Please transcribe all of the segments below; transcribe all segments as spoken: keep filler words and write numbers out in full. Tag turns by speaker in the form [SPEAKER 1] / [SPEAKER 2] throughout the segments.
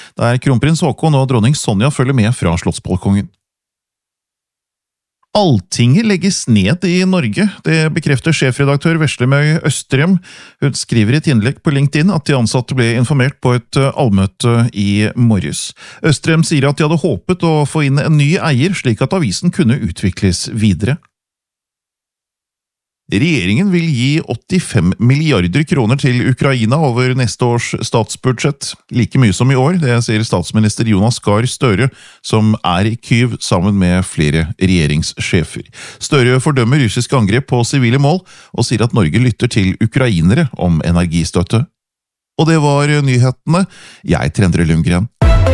[SPEAKER 1] der kronprins Haakon og dronning Sonja følger med fra slottsbalkongen. Alltinget legges ned i Norge, det bekrefter sjefredaktør Veslemøy Østrem. Hun skriver i et innlegg på LinkedIn at de ansatte ble informert på et allmøte i morges. Østrem sier at de hadde håpet å få inn en ny eier slik at avisen kunne utvikles videre. Regjeringen vil gi åttifem milliarder kroner til Ukraina over neste års statsbudsjett. Like mye som i år, det sier statsminister Jonas Gahr Støre, som er i Kyiv sammen med flere regjeringssjefer. Støre fordømmer russisk angrep på sivile mål, og sier at Norge lytter til ukrainere om energistøtte. Og det var nyhetene. Jeg er Endre Lundgren.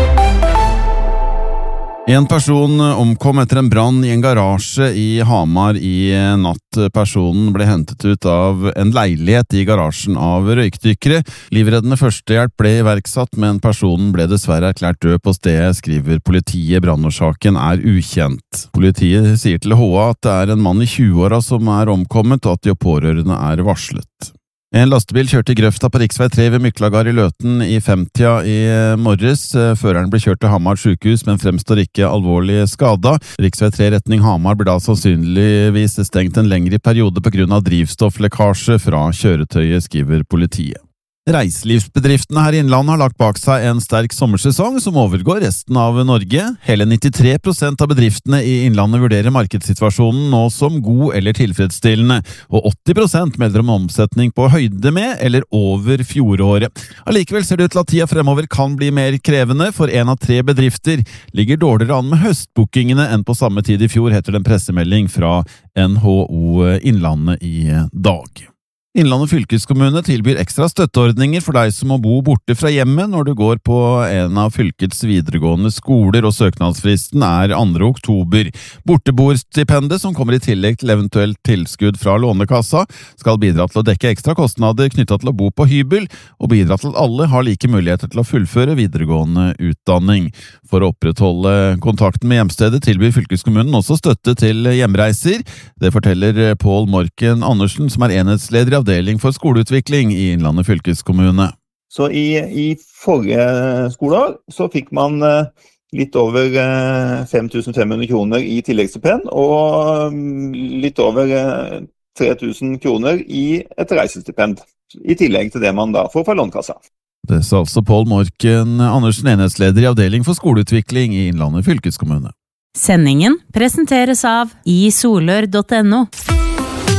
[SPEAKER 2] En person omkom etter en brann i en garasje i Hamar i natt. Personen ble hentet ut av en leilighet i garasjen av røykdykkere. Livreddende førstehjelp ble iverksatt, men personen ble dessverre erklært død på stedet, skriver politiet. Brannårsaken er ukjent. Politiet sier til H A at det er en mann i tjueåra som er omkommet, og at de pårørende er varslet. En lastebil kjørte i grøfta på riksvei tre ved Myklagard i Løten i femtida i morges. Føreren ble kjørt til Hamar sykehus, men fremstår ikke alvorlig skada. Riksvei tre retning Hamar ble da sannsynligvis stengt en lengre periode på grunn av drivstofflekkasje fra kjøretøyet, skriver politiet. Reiselivsbedriftene her i Innlandet har lagt bak seg en sterk sommersesong som overgår resten av Norge. Hele nittitre prosent av bedriftene i Innlandet vurderer markedssituasjonen nå som god eller tilfredsstillende, og åtti prosent melder om omsetning på høyde med eller over fjoråret. Allikevel ser det ut til at tida fremover kan bli mer krevende, for en av tre bedrifter ligger dårligere an med høstbookingene enn på samme tid i fjor, heter det en pressemelding fra N H O Innlandet i dag. Innlandet fylkeskommune tilbyr ekstra støtteordninger for deg som må bo borte fra hjemmet når du går på en av fylkets videregående skoler, og søknadsfristen er andre oktober. Borteboerstipendet, som kommer i tillegg til eventuelt tilskudd fra Lånekassa, skal bidra til å dekke ekstra kostnader knyttet til å bo på hybel, og bidra til at alle har like muligheter til å fullføre videregående utdanning. For å opprettholde kontakten med hjemstedet tilbyr fylkeskommunen også støtte til hjemreiser. Det forteller Pål Morken Andersen, som er enhetsleder i avdeling for skoleutvikling i Innlandet fylkeskommune.
[SPEAKER 3] Så i, i forrige skoleår så fikk man litt over fem tusen fem hundre kroner i tilleggsstipend og litt over tre tusen kroner i et reisestipend, i tillegg til det man da får fra Lånekassa.
[SPEAKER 2] Det sa altså Pål Morken Andersen, enhetsleder i avdeling for skoleutvikling i Innlandet fylkeskommune.
[SPEAKER 4] Sendingen presenteres av i solør punktum no.